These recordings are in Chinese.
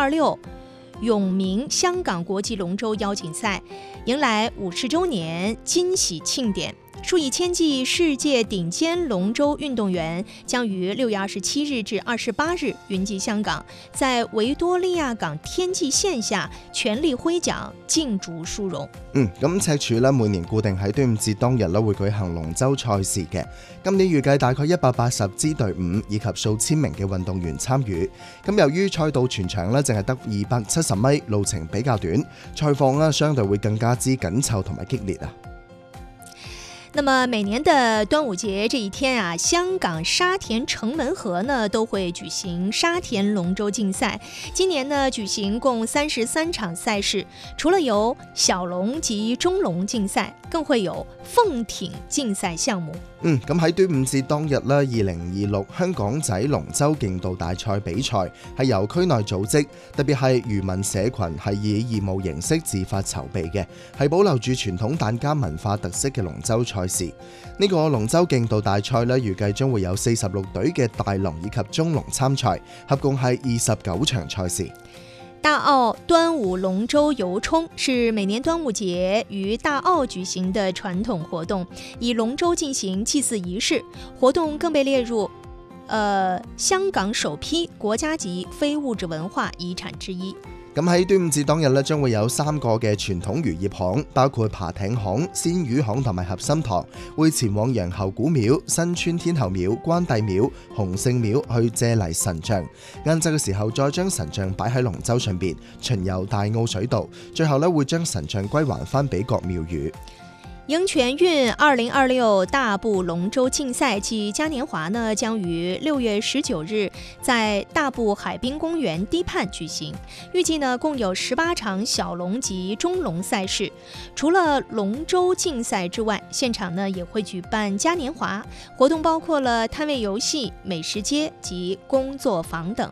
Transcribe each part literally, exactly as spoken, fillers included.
二六永明香港国际龙舟邀请赛迎来五十周年惊喜庆典，数以千计世界顶尖龙舟运动员将于六月二十七日至二十八日云集香港，在维多利亞港天際線下全力揮獎，競逐殊榮。 嗯，咁赤柱咧每年固定喺端午節當日咧會舉行龍舟賽事嘅，今年預計大概一百八十支隊伍以及數千名嘅運動員參與。咁由於賽道全長咧淨係得二百七十米，路程比較短，賽況咧相對會更加之緊湊同埋激烈啊。 那麼每年的端午節這一天啊，香港沙田城門河呢都會舉行沙田龍舟競賽。今年呢舉行共三十三場賽事，除了有小龍及中龍競賽，更會有鳳艇競賽項目。 嗯，咁喺端午節當日咧，二零二六香港仔龍舟競渡大賽比賽係由區內組織，特別係漁民社群係以義務形式自發籌備嘅，係保留住傳統疍家文化特色嘅龍舟賽事。呢個龍舟競渡大賽咧，預計將會有四十六隊嘅大龍以及中龍參賽，合共係二十九場賽事。 大澳端午龍舟遊衝是每年端午節於大澳舉行的傳統活動，以龍舟進行祭祀儀式，活動更被列入呃香港首批國家級非物質文化遺產之一。 咁喺端午節當日咧，將會有三個嘅傳統漁業行，包括爬艇行、鮮魚行同埋合心堂，會前往楊侯古廟、新村天后廟、關帝廟、洪聖廟去借嚟神像。晏晝嘅時候，再將神像擺喺龍舟上邊，巡遊大澳水道，最後咧會將神像歸還翻俾各廟宇。 迎泉運二零二六大埔龍舟競賽暨嘉年華呢，將於六月十九日在大埔海濱公園堤畔舉行。預計呢共有十八場小龍及中龍賽事。除了龍舟競賽之外，現場呢也會舉辦嘉年華活動，包括了攤位遊戲、美食街及工作坊等。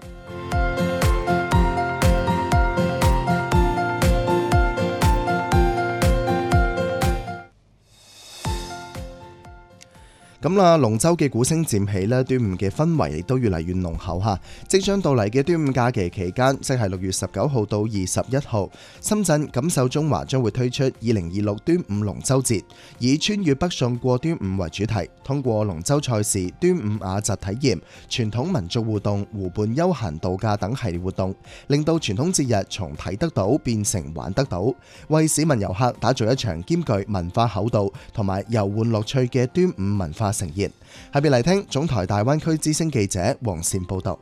咁啦，龍舟嘅鼓聲漸起咧，端午嘅氛圍亦都越嚟越濃厚嚇。即將到嚟嘅端午假期期間，即係六月十九號到二十一號，深圳錦繡中華將會推出二零二六端午龍舟節，以穿越北宋過端午為主題，通過龍舟賽事、端午雅集體驗、傳統民族互動、湖畔休閒度假等系列活動，令到傳統節日從睇得到變成玩得到，為市民遊客打造一場兼具文化厚度同埋遊玩樂趣嘅端午文化盛宴。下邊嚟聽總台大灣區之聲記者黃善報道。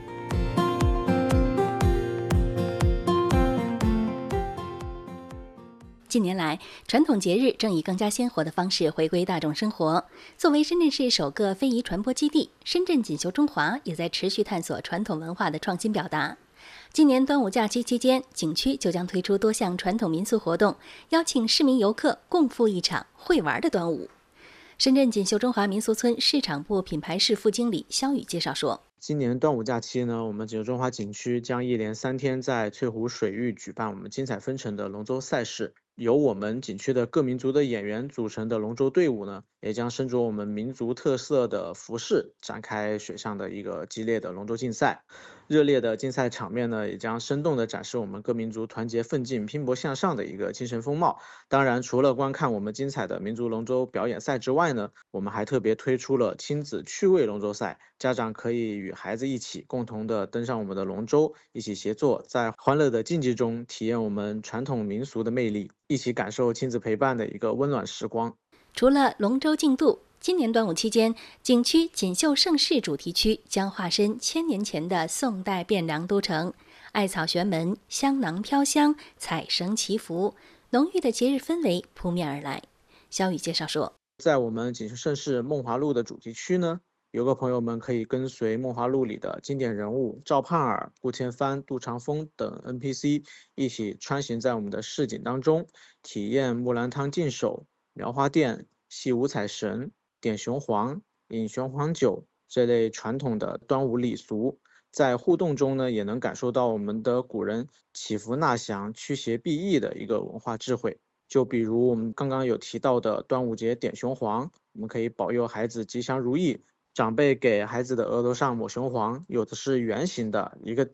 近年來，傳統節日正以更加鮮活的方式回歸大眾生活。作為深圳市首個非遺傳播基地，深圳錦繡中華也在持續探索傳統文化的創新表達。今年端午假期期間，景區就將推出多項傳統民俗活動，邀請市民遊客共赴一場會玩的端午。深圳錦繡中華民俗村市場部品牌室副經理肖宇介紹說， 今年端午假期呢，我們錦繡中華景區將一連三天在翠湖水域舉辦我們精彩紛呈的龍舟賽事。由我們景區的各民族的演員組成的龍舟隊伍呢，也將身着我們民族特色的服飾，展開水上的一個激烈的龍舟競賽。熱烈的競賽場面呢，也將生動地展示我們各民族團結奮進、拼搏向上的一個精神風貌。當然，除了觀看我們精彩的民族龍舟表演賽之外呢，我們還特別推出了親子趣味龍舟賽，家長可以與孩子一起共同的登上我們的龍舟，一起協作，在歡樂的競技中體驗我們傳統民俗的魅力，一起感受親子陪伴的一個溫暖時光。 除了龍舟競渡，今年端午期間，景區錦繡盛世主題區將化身千年前的宋代汴梁都城，艾草懸門，香囊飄香，彩繩祈福，濃郁的節日氛圍撲面而來。肖宇介紹說， 在我們錦繡盛世夢華錄的主題區呢，遊客朋友們可以跟隨夢華錄裡的經典人物趙盼兒、顧千帆、杜長風等 N P C 一起穿行在我們的市井當中，體驗木蘭湯進手、描花店、戲五彩繩、點雄黃、飲雄黃酒這類傳統的端午禮俗。在互動中呢，也能感受到我們的古人祈福納祥、驅邪避疫的一個文化智慧。就比如我們剛剛有提到的端午節點雄黃，我們可以保佑孩子吉祥如意。長輩給孩子的額頭上抹雄黃，有的是圓形的一個點兒，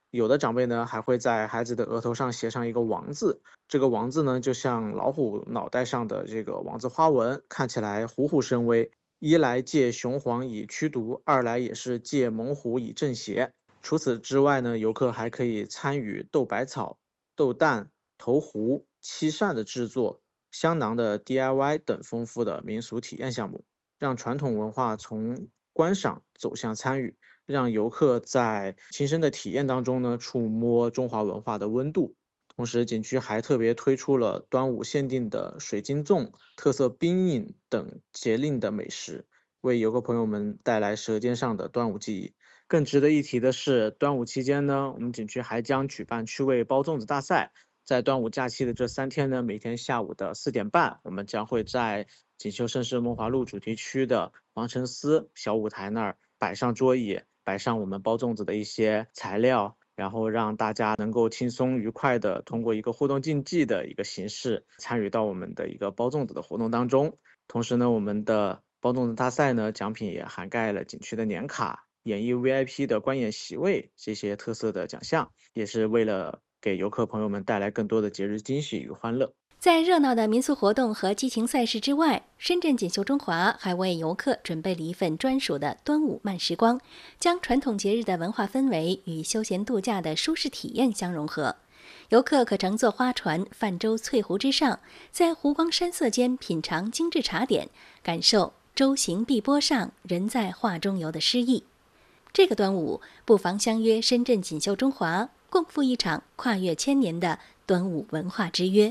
有的长辈呢还会在孩子的额头上写上一个王字，这个王字呢就像老虎脑袋上的这个王字花纹，看起来虎虎生威。一来借雄黄以驱毒，二来也是借猛虎以正邪。除此之外呢，游客还可以参与斗百草、斗蛋、投壶、漆扇的制作、香囊的 D I Y 等丰富的民俗体验项目，让传统文化从观赏走向参与，让游客在亲身的体验当中呢，触摸中华文化的温度。同时，景区还特别推出了端午限定的水晶粽、特色冰饮等节令的美食，为游客朋友们带来舌尖上的端午记忆。更值得一提的是，端午期间呢，我们景区还将举办趣味包粽子大赛。在端午假期的这三天呢，每天下午的四点半，我们将会在锦绣盛世梦华路主题区的黄沉寺小舞台那儿摆上桌椅，摆上我们包粽子的一些材料，然后让大家能够轻松愉快的通过一个互动竞技的一个形式参与到我们的一个包粽子的活动当中。同时呢，我们的包粽子大赛呢，奖品也涵盖了景区的年卡、演艺 V I P 的观演席位这些特色的奖项，也是为了给游客朋友们带来更多的节日惊喜与欢乐。 在热闹的民俗活动和激情赛事之外，深圳锦绣中华还为游客准备了一份专属的端午慢时光，将传统节日的文化氛围与休闲度假的舒适体验相融合。游客可乘坐花船泛舟翠湖之上，在湖光山色间品尝精致茶点，感受舟行碧波上，人在画中游的诗意。这个端午，不妨相约深圳锦绣中华，共赴一场跨越千年的端午文化之约。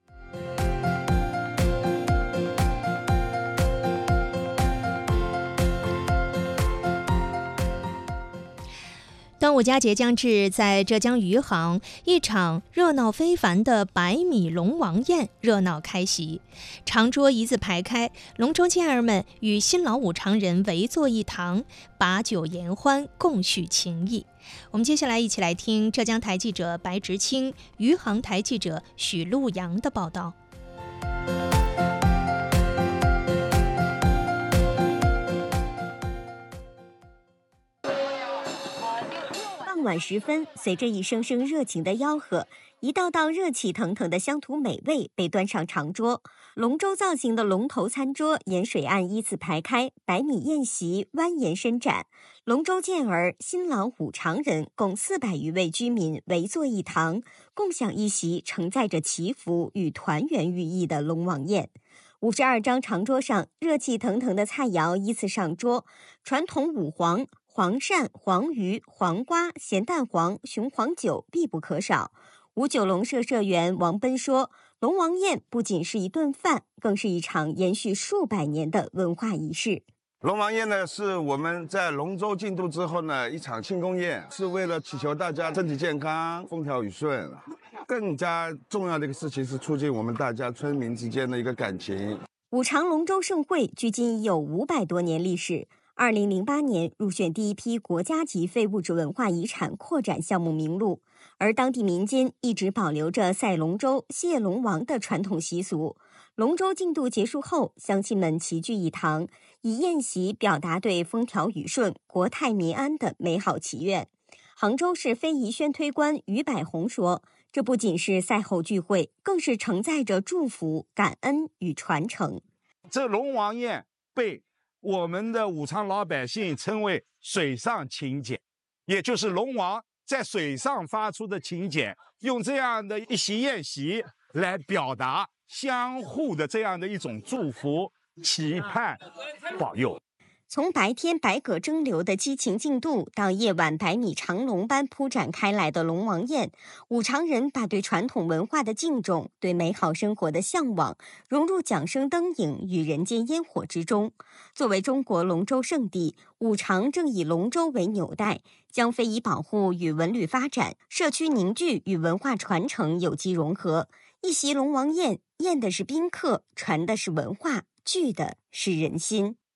端午佳节将至，在浙江余杭，一场热闹非凡的百米龙王宴热闹开席。长桌一字排开，龙舟健儿们与新老五常人围坐一堂，把酒言欢，共叙情谊。我们接下来一起来听浙江台记者白直清、余杭台记者许陆阳的报道。 傍晚时分，随着一声声热情的吆喝，一道道热气腾腾的乡土美味被端上长桌。龙舟造型的龙头餐桌沿水岸依次排开，百米宴席蜿蜒伸展。龙舟健儿、新郎五常人共四百余位居民围坐一堂，共享一席承载着祈福与团圆寓意的龙王宴。五十二张长桌上，热气腾腾的菜肴依次上桌，传统五黄。黄鳝、黄鱼、黄瓜、咸蛋黄、雄黄酒必不可少。五九龙社社员王奔说，龙王宴不仅是一顿饭，更是一场延续数百年的文化仪式。 龙王宴呢，是我们在龙舟竞渡之后呢一场庆功宴，是为了祈求大家身体健康、风调雨顺。更加重要的一个事情是促进我们大家村民之间的一个感情。 五常龙舟盛会距今已有五百多年历史。二零零八年入选第一批国家级非物质文化遗产扩展项目名录，而当地民间一直保留着赛龙舟、谢龙王的传统习俗。龙舟竞渡结束后，乡亲们齐聚一堂，以宴席表达对风调雨顺、国泰民安的美好祈愿。杭州市非遗宣推官于百红说，这不仅是赛后聚会，更是承载着祝福、感恩与传承。 这龙王宴被我们的五常老百姓称为水上请柬，也就是龙王在水上发出的请柬，用这样的一席宴席来表达相互的这样的一种祝福、期盼、保佑。 从白天百舸争流的激情竞渡，到夜晚百米长龙般铺展开来的龙王宴，五常人把对传统文化的敬重、对美好生活的向往，融入桨声灯影与人间烟火之中。作为中国龙舟圣地，五常正以龙舟为纽带，将非遗保护与文旅发展、社区凝聚与文化传承有机融合。一席龙王宴，宴的是宾客，传的是文化，聚的是人心。